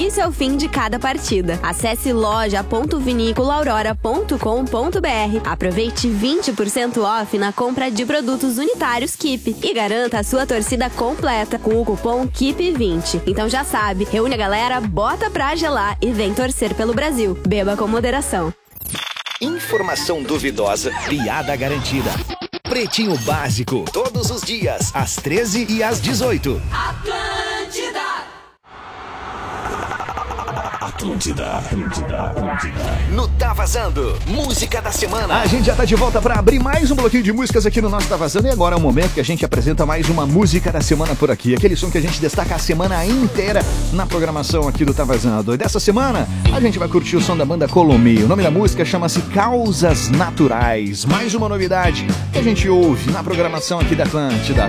início ao fim de cada partida. Acesse loja.viniculaurora.com.br, aproveite 20% off na compra de produtos unitários Keep e garanta a sua torcida completa com o cupom KEEP20. Então já sabe, reúne a galera, bota pra gelar e vem torcer pelo Brasil. Beba com moderação. Informação duvidosa, piada garantida. Pretinho Básico, todos os dias, às 13 e às 18. Atlântida. No Tá Vazando, música da semana. A gente já tá de volta pra abrir mais um bloquinho de músicas aqui no nosso Tá Vazando. E agora é o momento que a gente apresenta mais uma música da semana por aqui. Aquele som que a gente destaca a semana inteira na programação aqui do Tá Vazando. E dessa semana, a gente vai curtir o som da banda Colomia. O nome da música chama-se Causas Naturais. Mais uma novidade que a gente ouve na programação aqui da Atlântida.